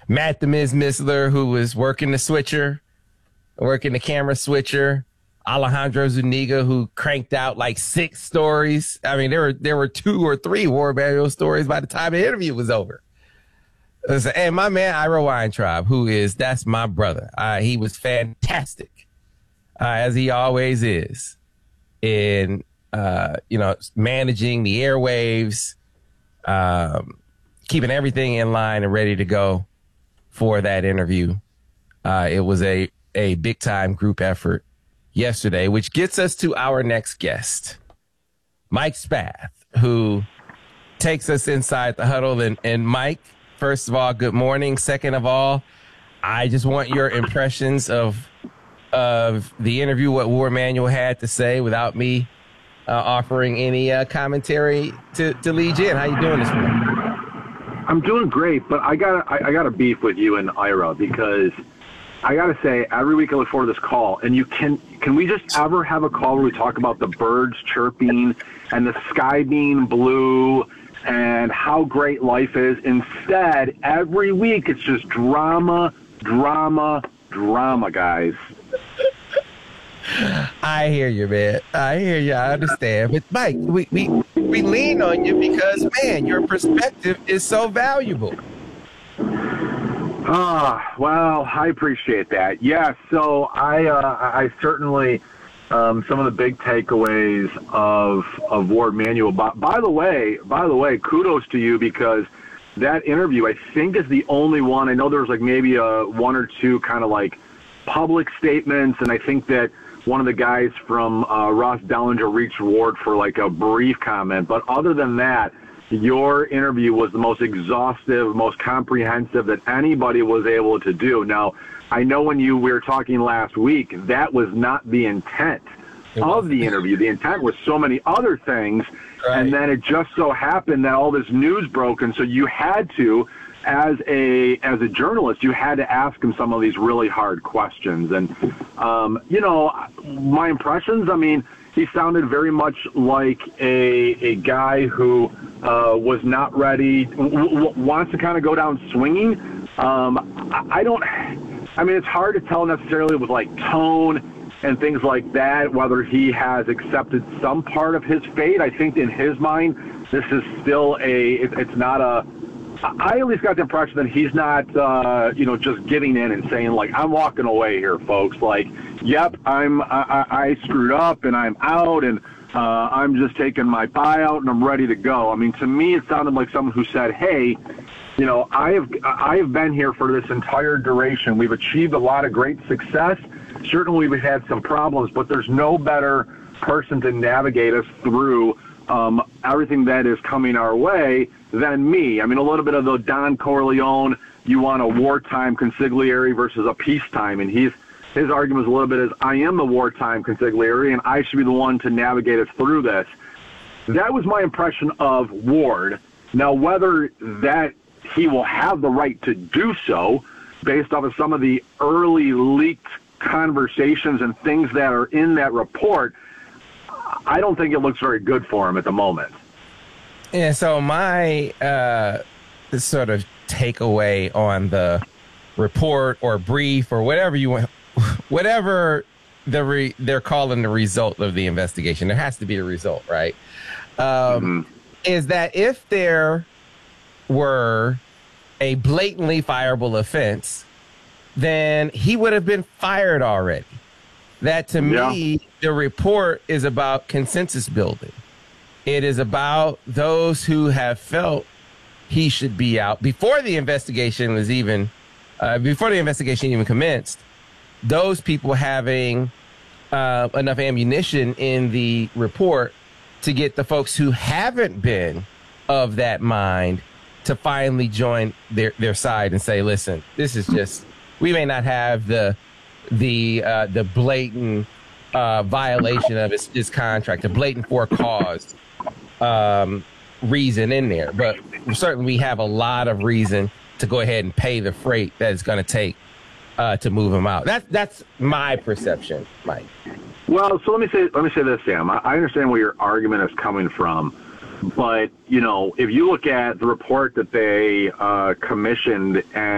Matt the Miz Missler, who was working the camera switcher. Alejandro Zuniga, who cranked out like 6 stories. I mean, there were 2 or 3 War Manual stories by the time the interview was over. And my man Ira Weintraub, that's my brother. He was fantastic, as he always is, in managing the airwaves, keeping everything in line and ready to go for that interview. It was a big time group effort yesterday, which gets us to our next guest, Mike Spath, who takes us inside the huddle. And Mike, first of all, good morning. Second of all, I just want your impressions of the interview, what War Manual had to say, without me offering any commentary to lead you in. How you doing this morning? I'm doing great, but I got a beef with you and Ira, because I got to say, every week I look forward to this call, and can we just ever have a call where we talk about the birds chirping and the sky being blue and how great life is? Instead, every week it's just drama, guys. I hear you, man. I hear you. I understand. But Mike, we lean on you because, man, your perspective is so valuable. Well, I appreciate that. Yeah, so I certainly, some of the big takeaways of War Manual. By the way, kudos to you, because that interview, I think, is the only one. I know there was like maybe 1 or 2 kind of like public statements, and I think that one of the guys from Ross Dellinger reached Ward for like a brief comment. But other than that, your interview was the most exhaustive, most comprehensive that anybody was able to do. Now, I know when we were talking last week, that was not the intent of the interview. The intent was so many other things, right. And then it just so happened that all this news broke, and so you had to, as a journalist, you had to ask him some of these really hard questions. And, my impressions, I mean, he sounded very much like a guy who was not ready, wants to kind of go down swinging. It's hard to tell necessarily with like tone and things like that, whether he has accepted some part of his fate. I think in his mind, this is still it's not a, I at least got the impression that he's not, just giving in and saying, like, I'm walking away here, folks. Like, yep, I screwed up and I'm out, and I'm just taking my buyout and I'm ready to go. I mean, to me, it sounded like someone who said, hey, I have been here for this entire duration. We've achieved a lot of great success. Certainly we've had some problems, but there's no better person to navigate us through everything that is coming our way than me. I mean, a little bit of the Don Corleone, you want a wartime consigliere versus a peacetime, and his argument is a little bit is, I am the wartime consigliere, and I should be the one to navigate us through this. That was my impression of Ward. Now, whether that he will have the right to do so based off of some of the early leaked conversations and things that are in that report, I don't think it looks very good for him at the moment. Yeah, so my sort of takeaway on the report or brief or whatever you want, whatever they're calling the result of the investigation, there has to be a result, right? Is that if there were a blatantly fireable offense, then he would have been fired already. That, to me, the report is about consensus building. It is about those who have felt he should be out before the investigation was even, commenced. Those people having enough ammunition in the report to get the folks who haven't been of that mind to finally join their side and say, listen, this is just, we may not have the blatant violation of his contract, the blatant for cause reason in there, but certainly we have a lot of reason to go ahead and pay the freight that it's going to take to move him out. That's my perception, Mike. Well, so let me say this, Sam. I understand where your argument is coming from, but if you look at the report that they commissioned and